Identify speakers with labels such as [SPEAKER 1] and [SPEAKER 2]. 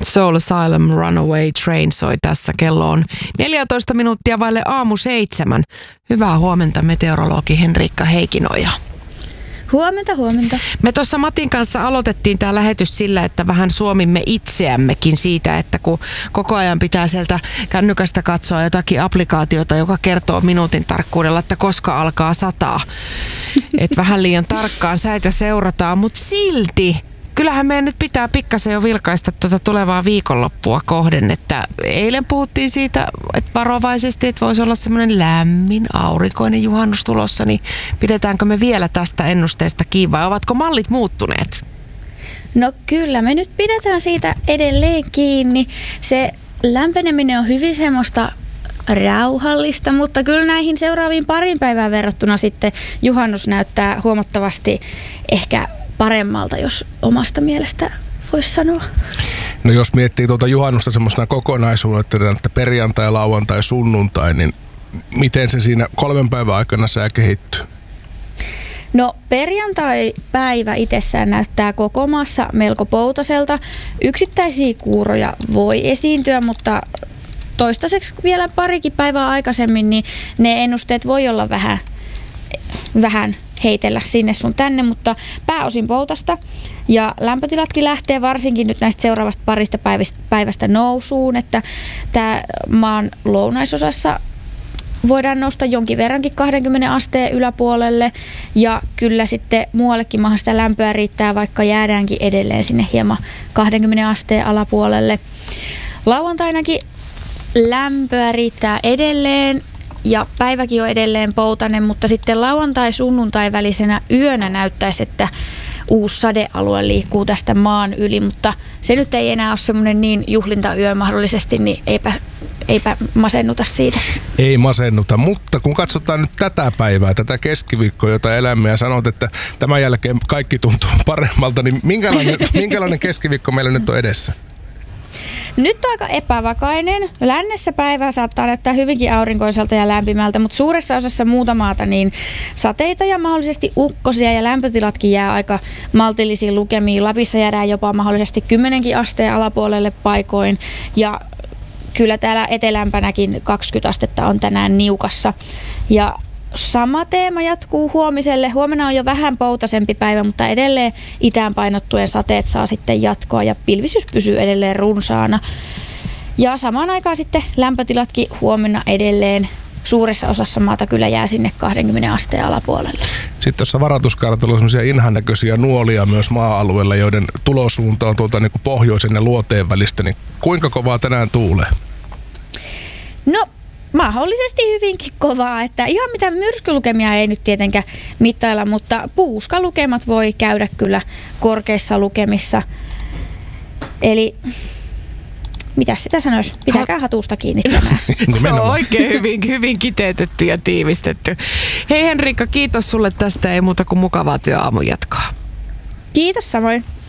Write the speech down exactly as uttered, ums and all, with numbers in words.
[SPEAKER 1] Soul Asylum Runaway Train soi tässä. Kello on neljätoista minuuttia vaille aamu seitsemän. Hyvää huomenta meteorologi Henriikka Heikkinoja.
[SPEAKER 2] Huomenta, huomenta.
[SPEAKER 1] Me tuossa Matin kanssa aloitettiin tämä lähetys sillä, että vähän suomimme itseämmekin siitä, että kun koko ajan pitää sieltä kännykästä katsoa jotakin applikaatiota, joka kertoo minuutin tarkkuudella, että koska alkaa sataa. Että vähän liian tarkkaan säitä seurataan, mutta silti kyllähän meidän nyt pitää pikkasen jo vilkaista tuota tulevaa viikonloppua kohden, että eilen puhuttiin siitä, että varovaisesti, että voisi olla semmoinen lämmin, aurinkoinen juhannus tulossa, niin pidetäänkö me vielä tästä ennusteesta kiinni vai ovatko mallit muuttuneet?
[SPEAKER 2] No kyllä, me nyt pidetään siitä edelleen kiinni. Se lämpeneminen on hyvin semmoista rauhallista, mutta kyllä näihin seuraaviin parin päivään verrattuna sitten juhannus näyttää huomattavasti ehkä paremmalta, jos omasta mielestä voisi sanoa.
[SPEAKER 3] No jos miettii tuota juhannusta semmoisena kokonaisuutena, että perjantai, lauantai, sunnuntai, niin miten se siinä kolmen päivän aikana sää kehittyy?
[SPEAKER 2] No perjantai-päivä itsessään näyttää koko maassa melko poutaselta. Yksittäisiä kuuroja voi esiintyä, mutta toistaiseksi vielä parikin päivää aikaisemmin, niin ne ennusteet voi olla vähän, vähän heitellä sinne sun tänne, mutta pääosin poutasta. Ja lämpötilatkin lähtee varsinkin nyt näistä seuraavasta parista päivästä, päivästä nousuun, että tämä maan lounaisosassa voidaan nousta jonkin verrankin kaksikymmentä asteen yläpuolelle ja kyllä sitten muuallekin maahan sitä lämpöä riittää, vaikka jäädäänkin edelleen sinne hieman kaksikymmentä asteen alapuolelle. Lauantainakin lämpöä riittää edelleen ja päiväkin on edelleen poutainen, mutta sitten lauantai-sunnuntai välisenä yönä näyttäisi, että uusi sadealue liikkuu tästä maan yli, mutta se nyt ei enää ole semmoinen niin juhlintayö mahdollisesti, niin eipä, eipä masennuta siitä.
[SPEAKER 3] Ei masennuta, mutta kun katsotaan nyt tätä päivää, tätä keskiviikkoa, jota elämme ja sanot, että tämän jälkeen kaikki tuntuu paremmalta, niin minkälainen, minkälainen keskiviikko meillä nyt on edessä?
[SPEAKER 2] Nyt on aika epävakainen. Lännessä päivä saattaa näyttää hyvinkin aurinkoiselta ja lämpimältä, mutta suuressa osassa muuta maata niin sateita ja mahdollisesti ukkosia ja lämpötilatkin jää aika maltillisiin lukemiin. Lapissa jäädään jopa mahdollisesti kymmenenkin asteen alapuolelle paikoin ja kyllä täällä etelämpänäkin kaksikymmentä astetta on tänään niukassa. Ja sama teema jatkuu huomiselle. Huomenna on jo vähän poutaisempi päivä, mutta edelleen itään painottuen sateet saa sitten jatkoa ja pilvisyys pysyy edelleen runsaana. Ja samaan aikaan sitten lämpötilatkin huomenna edelleen suuressa osassa maata kyllä jää sinne kaksikymmentä asteen alapuolelle.
[SPEAKER 3] Sitten tuossa varoituskartalla on sellaisia inhan näköisiä nuolia myös maa-alueella, joiden tulosuunta on tuolta niin kuin pohjoisen ja luoteen välistä. Niin kuinka kovaa tänään tuulee?
[SPEAKER 2] No mahdollisesti hyvinkin kovaa, että ihan mitään myrskylukemia ei nyt tietenkään mittailla, mutta puuskalukemat voi käydä kyllä korkeissa lukemissa. Eli mitä sitä sanoisi? Pitäkää hatusta kiinni tänään.
[SPEAKER 1] Se on oikein hyvin, hyvin kiteytetty ja tiivistetty. Hei Henriikka, kiitos sulle tästä. Ei muuta kuin mukavaa työaamun jatkoa.
[SPEAKER 2] Kiitos samoin.